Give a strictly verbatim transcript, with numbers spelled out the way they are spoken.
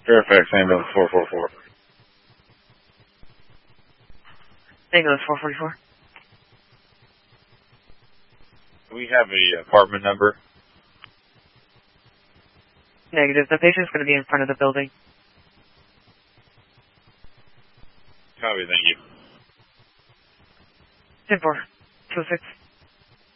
Fairfax ambulance four four four. Ambulance four forty-four. Do we have a apartment number? Negative. The patient's going to be in front of the building. Copy, thank you. ten four. two six.